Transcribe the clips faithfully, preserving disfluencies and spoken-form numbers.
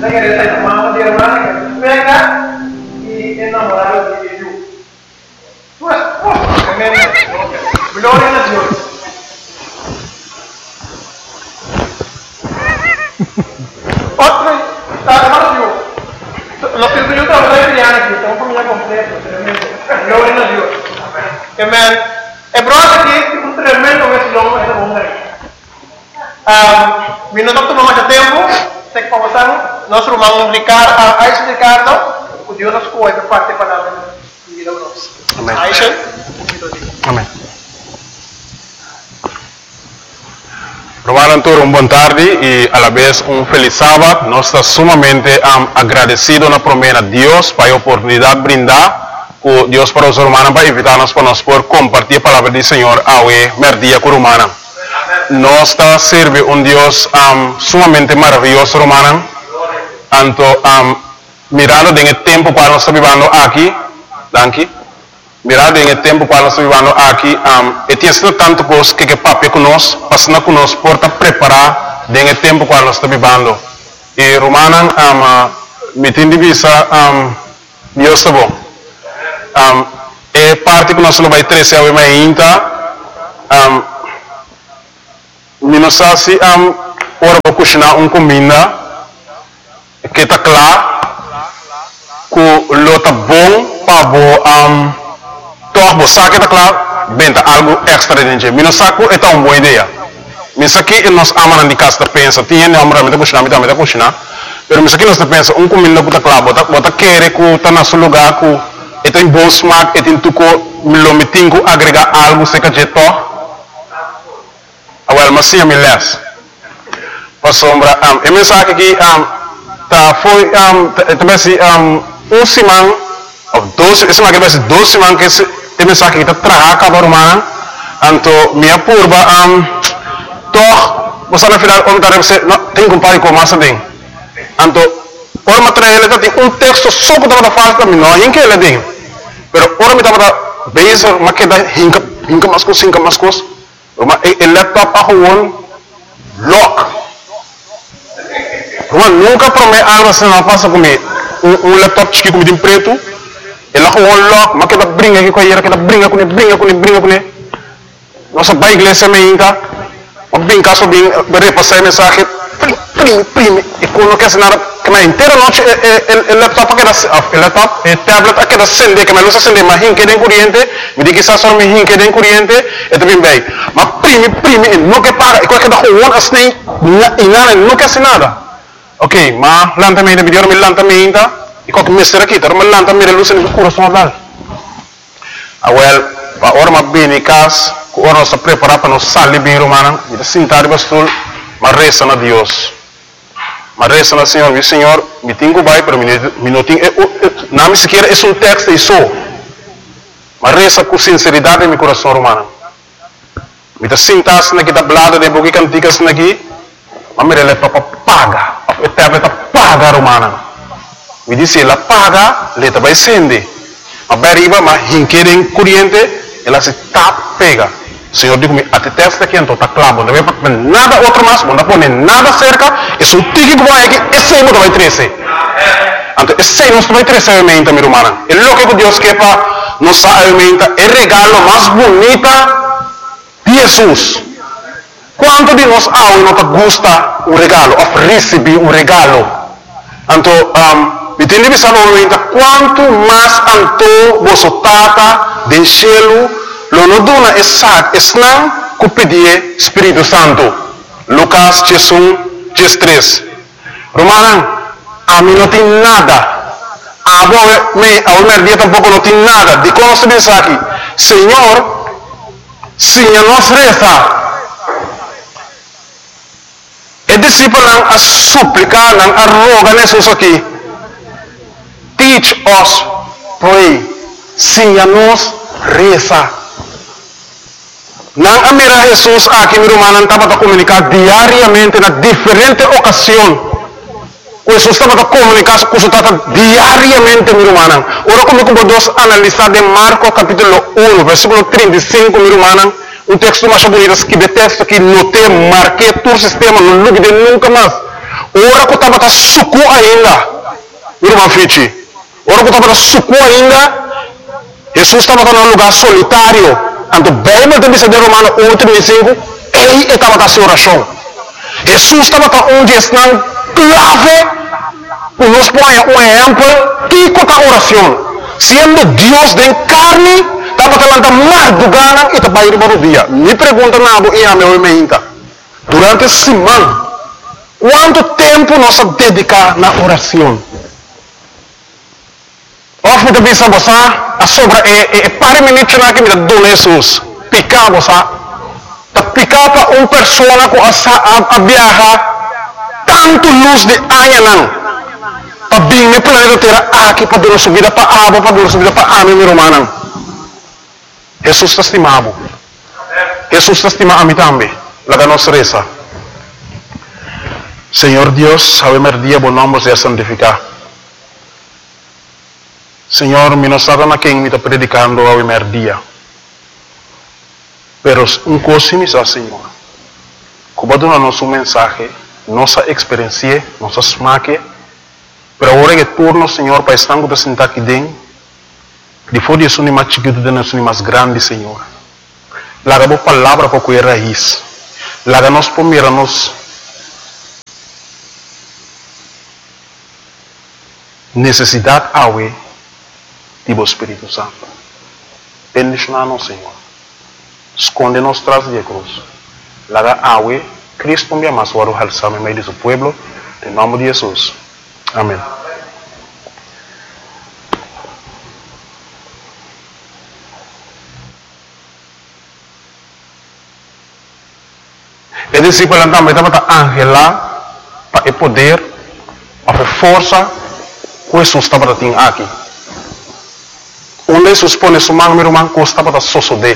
Esa querida está mamá de hermana que venga y enamorado de Dios. Tu esposo, tremendo. Gloria a Dios. Otro, hermano Dios. Los que yo trabajo de Diana aquí, tengo familia completa, tremendo. Gloria a Dios. Amén. El brother aquí es un tremendo vecino de esa mujer. Vino tanto más de tiempo, se conversaron, nós vamos Ricardo, Aisha Ricardo, o Deus nos cuida para parte para a vida nossa. Amém. Aisha, Amém. Romano Antônio, uma boa tarde e a la vez um feliz sábado. Nós estamos sumamente um, agradecidos na promessa de Deus para a oportunidade de brindar com Deus para os romanos para invitar-nos para nós por compartilhar a palavra do Senhor ao merdia com romana. Nós está serve um Deus um, sumamente maravilhoso, romano. Anto um, mirando em tempo para nós estar vivendo aqui, danke. Mirando em tempo para nós estar vivendo aqui, um, e tem sido tanto coisa que que papi conosco, passando conosco por estar preparar em tempo para nós estar vivendo. E romano, um, me tem de vista, um, Deus está bom. Um, é parte que nós não vai trazer ao ainda. Um, Nós assim, um, ora vou cozinhar uma comida que está claro, que lo está bom para um, todos os saques está claro, bem algo extra dentro. Nós saco é uma boa ideia. Nós aqui nós amamos de casa pensa, tinha não amamos de cozinhar, de de cozinhar, mas nós aqui nós pensa uma comida que está claro, bota bota querer que está no seu lugar, que tem bom smack, tem tudo, lo metingo agregar algo se que jeito. Well, mas sim, me les. Para sombra, um, a mensagem aqui, um, tá foi, um, também se, um, um semana, ou dois, esse semana que vai ser dois semanas que esse, a mensagem aqui tá trabalhando cada romana, então minha curva, um, toch, você na final, onde tá você, não tem que comparar com massa bem. Então, o material ele tem um texto só que tá falando para mim, não, em que ele tem, pero ora me tá para base, mas que dá hinca, hinca mais coisa, hinca mais coisa. El laptop a gewoon lock. Gewoon nunca promete algo assim não passa comigo. Um, um laptop chique como de preto, ele a gewoon lock, mas que da brinca aqui com a que da brinca com ele, brinca com ele, brinca com ele. Nossa pai igreja me inca, o brinca só bem, repassar a mensagem, prime, prime, e quando quer nada, que na inteira noite o laptop aqui da, o laptop, o tablet aqui da acende, que me luz acende, mas hinque de corrente, me diz que está só me hinque de corrente, e também bem. Mas prime, prime, não quer pagar, e qualquer da rua assim, e nada, não quer nada. Ok, mas lanta-me, me deu me lanta-me ainda, e qualquer mestre aqui, tá, mas lanta-me, luz no coração dela. Ah, well, a hora mais bem em casa, a hora nós preparar para nós sair bem romana, e sentar bastul, mas reza na Deus. Mas reza na Senhor, meu Senhor, me tenho vai para mim, me não tenho, não me sequer é um texto isso. Mas reza com sinceridade em meu coração romano. Me tá sentasse naquela blada de boca canticas naqui, mas me releva para paga, a tablet paga romana. Me disse ela paga, leta vai acender. Mas beriba, mas hinquerem corrente, ela se tap pega. O Senhor diz-me, até testa aqui, então está claro, não vai nada outro mais, não pode nada cerca, e se o tique que vai aqui, esse aí não vai trazer. Então, esse aí não vai trazer a alimenta, minha irmã. É louco que Deus quer para nos alimenta, é o regalo mais bonito de Jesus. Quanto de nós há e não gosta um regalo, ou receber um regalo? Então, um, me tem de visar quanto mais anto você tata de cielo, lo no duna esat esnang ku pedie Espírito Santo. Lucas um, três. Romanan, a mim não tem nada. A me, a merdia tampouco não tem nada. De como se diz aqui, Senhor, Senhor nos reza. E discípulo a suplicar, a rogar Jesus aqui. Teach us, pray. Senhor nos reza. Nang amira Jesus aqui mi romano estava a comunicar diariamente na diferente ocasião. Jesus estava a comunicar com o diariamente mi romano. Ora como como nós analisar de Marcos capítulo um, versículo trinta e cinco mi romano, um texto mais bonito que de texto que não tem marquei todo o sistema, não lugue de nunca mais. ora que estava suco ainda, irmão Fichi, ora que estava suco ainda, Jesus estava num lugar solitário, então bem mais de ser Romano oito e cinco, ele estava na oração. Jesus estava onde está clave, para nos pôr um exemplo, que é a oração, sendo Deus de carne, estava falando mais do gana e estava indo para o dia. Me pergunta nada e a meu meinta. Durante a semana, quanto tempo nós dedicamos na oração? Of me bisa você, a sobra é é para minutos na que me dá Jesus, picar você, tá picar para uma pessoa com a a viajar tanto luz de anha não, para bem me planeta terra aqui para dar subida para água para dar subida para a minha romana. Jesus está estimado, Jesus está estimado a mim também, lá nossa reza. Senhor Deus, sabemos dia bom nome seja santificado. Senhor, mi non stata na quem mi sta predicando a primer dia. Pero un cosa mi sa, Senhor. Como dona nosso mensagem, nossa experiência, nossa smaque, pero agora que turno, Senhor, para estar com sentar aqui dentro, depois de isso, mais chiquito, de nós, mais grande, Senhor. Laga boa palavra para cuidar raiz. Laga nós primeiro nos necessidade awe Tipo Espírito Santo. Bendicionar-nos, Senhor. Esconde-nos tras de cruz. Laga awe, Cristo me ama, suaro halsame meio de seu pueblo. Em nome de Jesus. Amém. E discípulo também estava angela para o poder, para a força que Jesus estava tendo aqui. Onde Jesus põe sua mão, meu irmão, custa para sosode.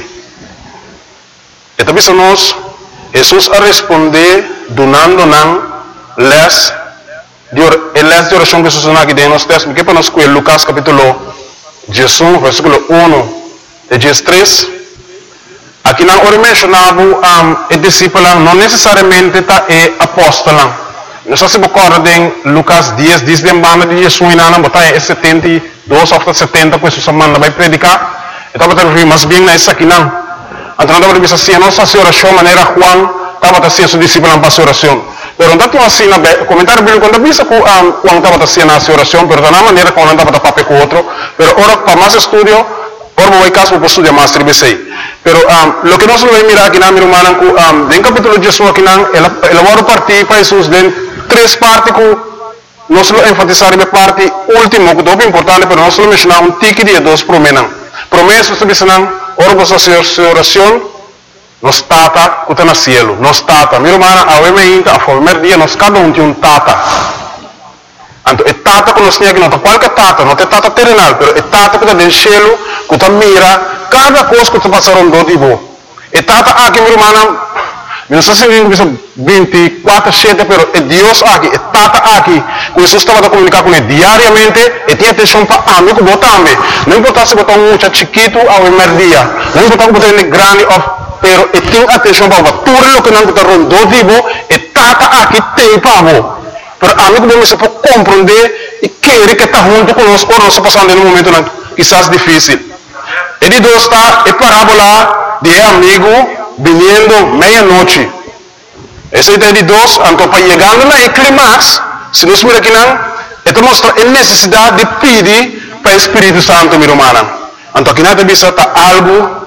E também se nós, Jesus a responder, donando não, les, de les de oração que Jesus não aqui dentro, nós temos que para nós com Lucas capítulo dezesseis, versículo um, de dezesseis. Aqui não ora mencionava um, o discípulo, não necessariamente tá é apóstolo. Nós se recorda em Lucas dez, diz de banda de Jesus na na botar é setenta e dois ou setenta, com Jesus manda vai predicar. Então para ver mais bem nessa aqui não. Então não deve ser assim, não se oração maneira Juan, estava a ser seu discípulo para oração. Pero não tem assim na comentário bíblico quando visa com Juan estava a ser na oração, pero da maneira quando andava a papel com outro. Pero ora para mais estudio, ora vou caso para estudar mais tribe sei. Pero um, lo que nós vamos mirar aqui na minha irmã, um, em capítulo Jesus aqui não, ela ela vai partir para Jesus dentro três partes que nós vamos enfatizar a parte última, que é muito importante, mas nós vamos mencionar um tique de dois promessas. Promessas, nós vamos ora você a oração, nós tata, que está no cielo, nós tata. Minha irmã, a primeira, a primeiro dia, nós cada um tem um tata. Então, é tata que nós temos aqui, não é qualquer tata, não é tata terrenal, mas é tata que está no cielo, que está mira, cada coisa que está passando do tipo. É tata aqui, minha irmã, não sei se vinte e quatro sete, mas é Deus aqui, é Tata aqui. Que Jesus estava a comunicar com ele diariamente e tinha atenção para a mim, que botar me. Não importa se botar um muito chiquito ao primeiro dia, não importa se botar ele grande, mas ele tinha atenção para tudo o que não está rondando, digo, é Tata aqui tem para mim. Mas a mim, como você pode compreender e querer que está junto conosco, ou não está passando em um momento quizás difícil. Ele dois está, é parábola de amigo, vindo meia-noite. Esse é de dois, então para chegando na clímax, se nós miramos aqui não, então mostra a necessidade de pedir para o Espírito Santo, minha irmã. Então aqui nada disso está algo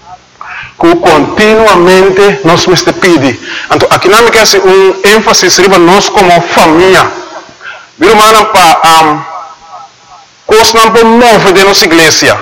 que continuamente nós temos que pedir. Então aqui não me quer ser um ênfase para nós como família. Minha irmã, para um, coisas não podemos mover de nossa igreja,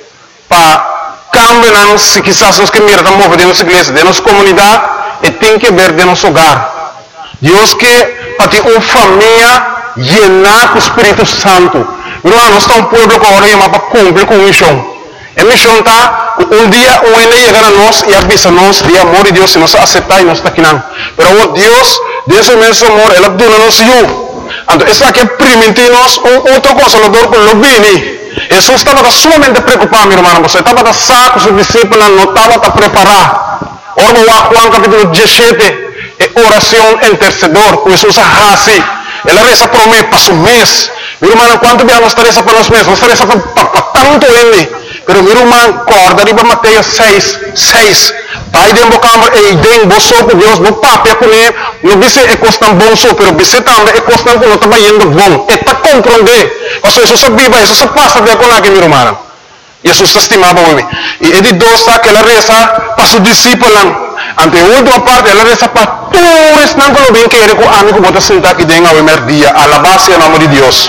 para cambiar, se quizás nós que mirar mover de nossa igreja, de nossa comunidade, e tem que ver de nosso hogar. Deus que para ter uma família llenar com o Espírito Santo. Irmão, nós estamos um povo que agora chama para cumprir com a missão. A missão está, um dia o ele chegar a nós e avisa nós de amor de Deus, se nós aceitar e nós está aqui não. Mas Deus, Deus é mesmo amor, Ele dá-nos eu. Então, essa aqui é permitir-nos um outro consolador com o bem. Jesus estava sumamente preocupado, meu irmão. Você estava saco, seus discípulos não estavam a preparar. Ora, Juan capítulo dezessete, oração intercedor, que Jesus hasi. Ela reza por mim, para o mês. Meu irmão, quanto bem nós reza para os meses? Nós reza para tanto ele. Pero meu irmão, corda, riba Mateus seis, seis. Pai de embocambre, e den, boso com Deus, bo papia com ele. Não disse é costam bom só, pero disse também é costam com não está indo bom. É para compreender. Mas Jesus viva, Jesus passa de com aqui, meu irmão. Jesus estimava o homem. E ele dosa que ela reza para seus discípulos. Ante a última parte, ela reza para todos não que bem que ele com amigo bota sentar aqui dentro ao primeiro dia. Alabasse o nome de Deus.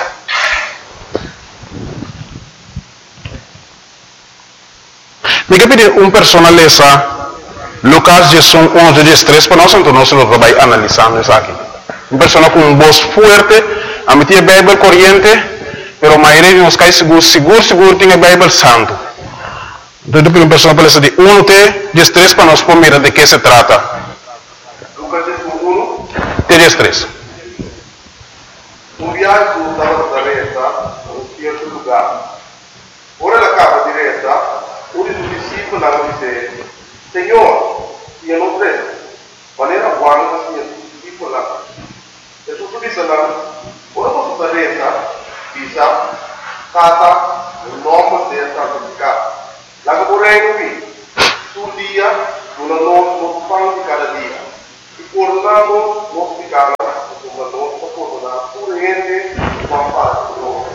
Me pedir um personaleza Lucas Jesus onze, dezesseis para nós, então nós vamos analisar isso aqui. Uma pessoa com uma voz forte, a meter a Bíblia corrente, pero a maioria de nós cai seguro, seguro, seguro, tem a Bíblia santo. Então, depois uma pessoa pode dizer, um, dezesseis para nós, primeiro, de que se trata? Lucas um, dezesseis. Um viaggio dalla Nazareta a un certo lugar. Ora la capa diretta, uno dei discepoli disse, Signore, io non credo, ma era buono che sia discepolo là. Gesù disse là, ora posso Nazareta, Pisa, Tata, il nome del santificato. La che vorrei qui, sul dia, non hanno pan di cada dia. E coronando, non si cala, come non si corona, pure niente, ma fa loro.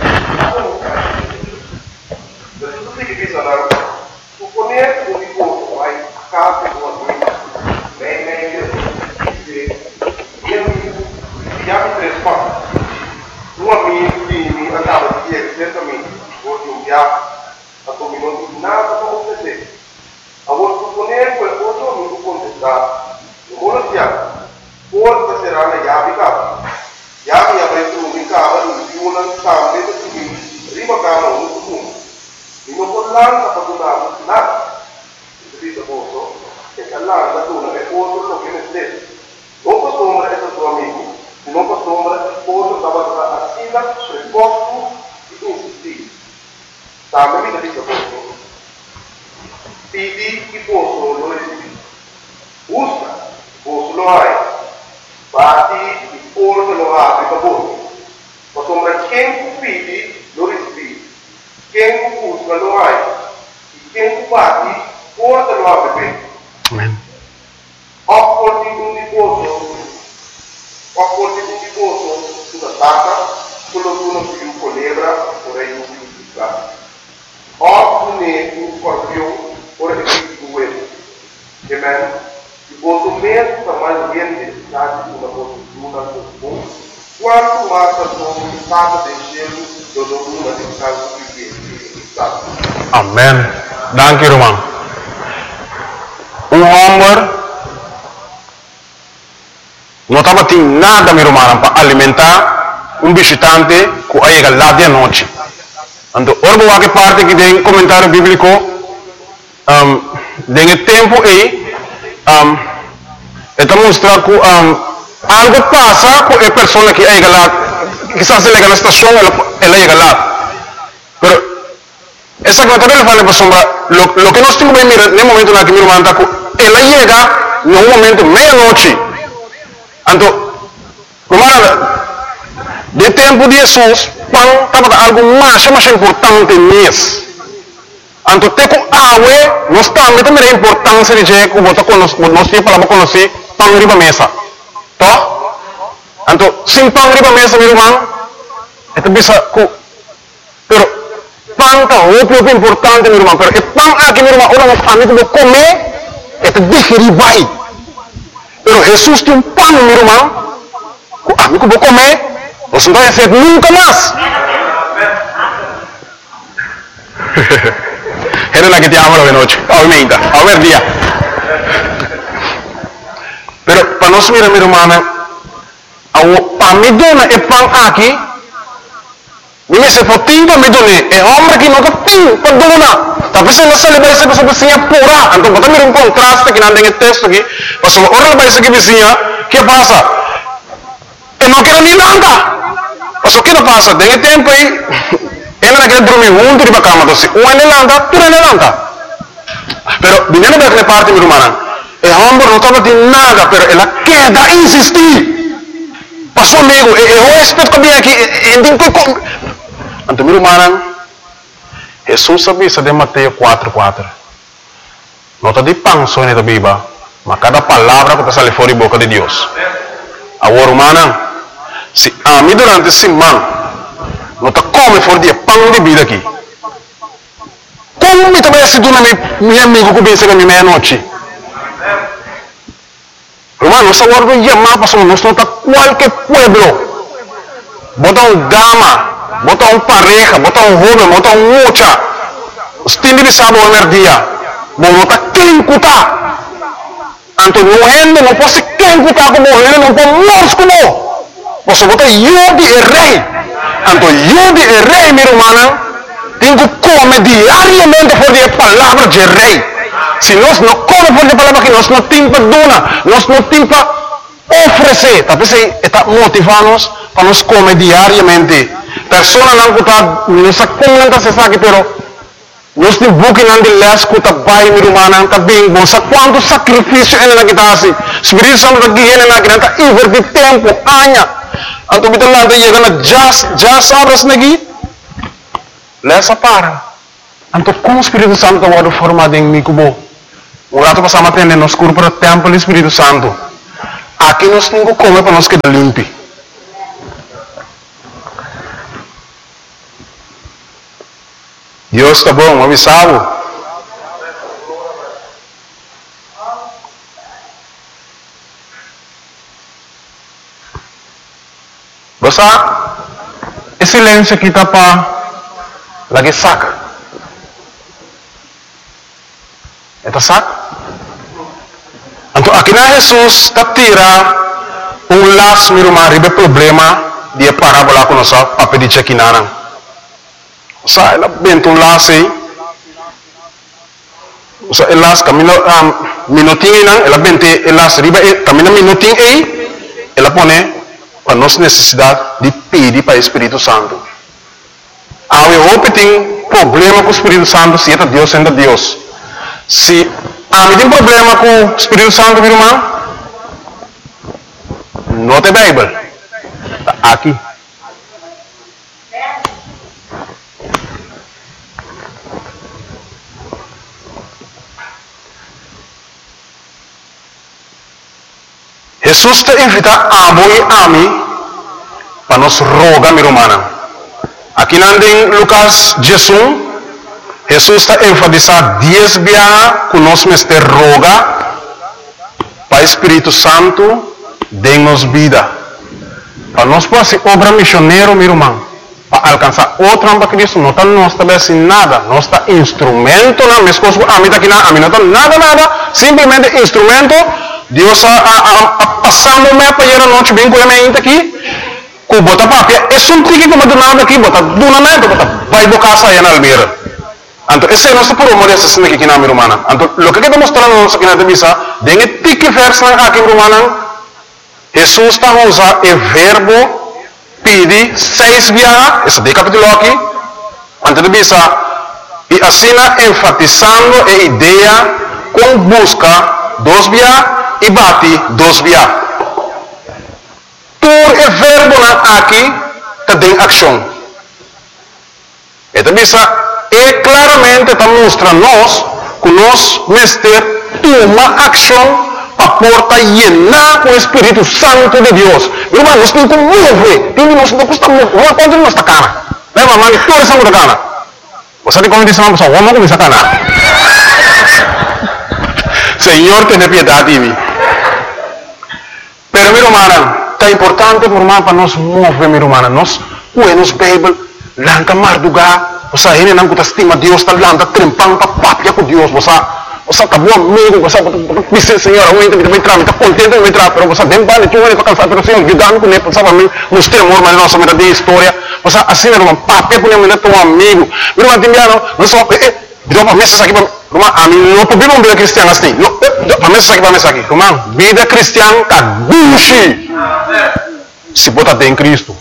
Per tutti che pensano, supponere un riposo, vai a casa di una guida, bene, meglio, che chiami tre spazi. Un amico di andava di ieri, certamente, oggi un viaggio, a come non di nada come presente. A voi supponere quel cosa non può contestare. Non vuole piano. Forse sarà la chiave casa. Chiave avrete un in casa, non più una scambio di cui prima casa un punto. E non può l'anno per donare nada. Il servizio posto è che l'anno da dona è posto lo che ne stesso. Non posso ombra essere tuo amico, non posso ombra posto stava a sila sul posto di insistire. Sabe mi dice posto. Pidi chi posso lo recibi. Usa, posso lo hai. Bati il porto lo apri per voi. Ma sembra quem pidi lo recibi. Quem usa lo hai. E quem bati porta lo apri per. Amen. Opporti un riposo. Opporti un riposo sulla tacca, quello che uno più colebra, vorrei un più fiscale. Oppure un scorpione, ora è più due. Amen. Il voto mesmo está mais bem necessidade de uma postura comum, quanto mais a sua estado de gelo do domínio de casa que está. Amen. Dank u, irmão. Um homem não estava tendo nada, meu irmão, para alimentar um visitante que chega lá de noite. Então, ora que parte que tem comentário bíblico, um, tem tempo aí, um, está mostrando que um, algo passa com a pessoa que chega lá, quizás ele chega na estação, ela, ela chega lá. Pero, essa comentário ele fala, sombra, lo, lo que nós temos que mirar no momento na que meu irmão está, ela chega no momento meia-noite. Então, irmão, de tempo de Jesus, pão estava algo mais, mais importante mesmo. Então, tem que água, nós também temos a importância de dizer que nós temos para conhecer pão riba mesa. Tá? Então, sem pão riba mesa, meu irmão, é bisa que, pero pão está muito importante, meu irmão. Pero o pão aqui, meu irmão, orang amigo do comer, é digerir vai. Pero Jesus tem um pão, meu irmão, que amigo do comer. Você não vai ser nunca mais. Era la que te amo de noche, obviamente, a ver día. Pero para nós mirar, minha irmã, para me dona é pão aqui. Me se for tempo me dona é homem que nunca tem para dona. Tapi se não se vai ser para vizinha pura. Então bota mirar um contraste que não tem texto aqui. Mas o ora vai ser que vizinha, que passa? Eu não quero nem nada. Mas o que não passa? Tem tempo aí, ela não quer dormir junto de cama, então se um ele landa, tu ele landa. Pero, viniendo da parte, minha irmã, El hombre no estaba de nada, pero él queda insistir. Pasó amigo, el huésped comía aquí, el Anto mi hermana, Jesús sabia de Mateo quatro quatro. Não está de pão só na Bíblia, mas cada palavra que está saindo fora da boca de Deus. Agora, humana, se a mim durante a semana não está comendo fora de pão de vida aqui. Como me também se tu na minha amigo que pensa que é meia-noite? Hermano, nós agora vamos chamar para nós não está qualquer pueblo. Bota um dama, bota um pareja, bota um jovem, bota um mucha. Os tindi de sábado ao dia. Não está quem cutar. Anto não rende, não pode quem cutar como ele, não pode morrer como. Você bota eu de rei. Anto eu de rei, minha irmã, tenho que comer diariamente por a palavra de rei. Se nós não comemos por a palavra que nós não temos para donar, nós não temos para oferecer. Talvez está motivando-nos para nós comer diariamente. Pessoas não cutar, não se comenta se sabe, pero nós temos bukin ang dilas ko tabay mi rumanan tabing bon sa quanto sacrificio ena na kita asi. Espiritu Santo tagihin na kita iver di tempo anya. Anto bitan lang tayo na just just oras nagi. Lesa para. Anto kung Espiritu Santo wado forma ding mi kubo. Wala to pasama tende nos kur para temple Espiritu Santo. Aqui nós ningo come para nós que limpi. Deus está bom, avisado. Basta, e silêncio aqui está para lagi saca. Eta saca? Então, aqui na Jesus está tira um laço, meu irmão, ribe problema de parábola com nossa papo de chequinana. Sa ela bento um laço aí, sa elas camino um, minutinho não, ela bente elas riba camino minutinho aí, ela põe para nossa necessidade de pedir para o Espírito Santo. Há o que tem problema com o Espírito Santo, se é Deus ainda Deus. Se há tem problema com o Espírito Santo, meu irmão, não tem Bíblia, aqui. Jesus te invita a amo e ami para nos rogar, minha irmã. Aqui em Lucas dezesseis, Jesus está enfatizando dez vezes que nós mestre roga para o Espírito Santo dê-nos vida. Para nós poder ser obra missionária, minha irmã, para alcançar outra para Cristo, não está nós também assim nada, nós está instrumento, não, minhas coisas, a mim está aqui, a mim não está nada, nada, simplesmente instrumento. Deus a, a, a passando me para ir a noite bem com a minha aqui, com bota papia, é só um tique como do nada aqui, bota do nada, bota vai do casa aí na Almeida. Então esse é nosso por amor essa cena aqui na minha irmã. Então o que que está mostrando nós aqui na missa, dengue tique verso na aqui minha irmã, Jesus está usando o verbo pedir seis vezes, esse de capítulo aqui, antes de missa, e assim enfatizando a ideia com busca dos vezes e bate dos vezes. Por o verbo aqui está em ação. Então, é claramente está mostrando nós que nós mestre toma ação para porta llenar com o Espírito Santo de Deus. Meu irmão, nós temos que mover. Nós não custa mover. Não pode nos cara. Leva, mas tudo é sangue da cana. Você tem como dizer uma pessoa, vamos começar a cana. Senhor, tenha piedade de mim. Pero, minha irmã, está importante, minha irmã, para nós mover, minha irmã. Nós, buenos Bíblia, lanca mardugar, você ainda não está estima Deus, está lanca trempando, está papia com Deus, você, você está bom amigo, você está, Senhor, eu ainda me entrar, está contente de entrar, pero você nem vale, tu não está cansado, pero Senhor, guiando com ele, sabe, me mostrei amor, mas nossa, me dá história, você, assim, minha irmã, papia com ele, me dá teu amigo, minha irmã, Timiano, nós só, eh, deu uma mesa aqui, irmã, a mim não podemos vida cristiana assim, não, a mesa aqui, a mesa aqui, irmã, vida cristiana está gushi, se botar em Cristo.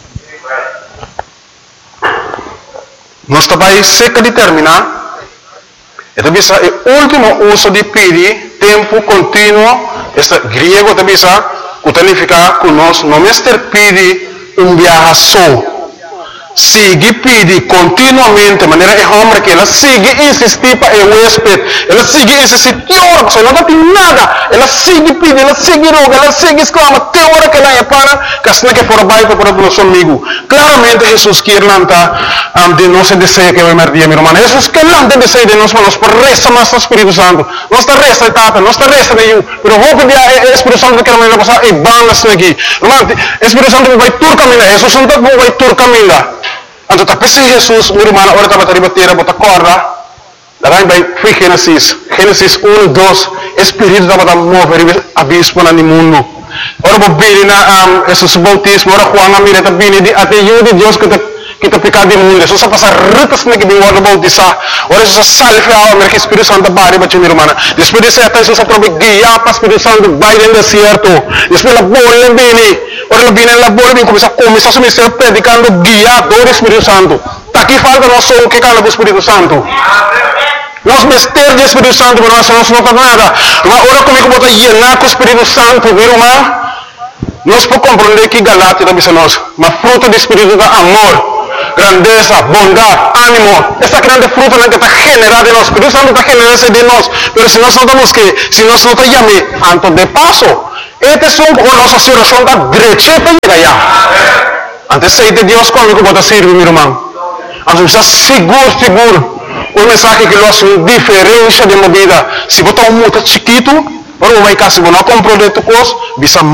Nós também cerca de terminar, então, o último uso de pedir tempo contínuo, este griego te bisa, que significa que nós não ester pedi um viaje só. Sigue pedi continuamente, de maneira é homem que ela sigue insistir para o huésped, ela sigue insistir, que hora que não tem nada, ela sigue pedi, ela sigue roga, ela sigue exclama, que hora que ela é para, que se não que for baixo para o nosso amigo. Claramente Jesus quer lançar um, de nosso desejo que vaimer dia, meu irmão. Jesus quer lançar desejo de nós, mas por resta mais o Espírito Santo, não está resta de tata, não está resta de eu, mas vou pedir ao Espírito Santo que não vai passar e bandas aqui. Irmão, o Espírito Santo vai tur caminhar, Jesus Santo vai tur caminhar. Então, tapi si Jesus, meu irmão, agora estava a bater, bota corda. Daí vai, foi Gênesis, Gênesis um, dois, Espírito estava a mover abismo no mundo. Ora, vou vir na Jesus bautismo, ora, Juan, a mira, também, até eu de Deus que kita picar di mundo. Jesus passa ritas na gibi wala bautizar. Ora Jesus salve a alma que Espírito Santo bari ba minha irmã. Depois desse até Jesus prova guia para Espírito Santo vai no deserto. Depois la bola bene. Ora la bene la bola bene começa começa a se mexer predicando guia do Espírito Santo. Tá aqui falta nosso que cala do Espírito Santo. Nós mester de Espírito Santo, mas nós não tá nada. Mas ora comigo bota llenar com o Espírito Santo, viu, irmã? Nós podemos compreender que Galatia também nós, mas fruto do Espírito é amor, grandeza, bondade, ânimo. Essa grande fruta que está generada em nós. O Espírito Santo está generando de nós. Mas se nós não estamos que, se nós não estamos llamando, antes de passo, este é a nossa oração da direita para chegar lá. Antes de Deus comigo bota servir, meu irmão. Antes está seguro, seguro. Um mensagem que nós diferença de movida. Se botar um muito chiquito, para o vai cá, se você não comprou de tu coisa, bisa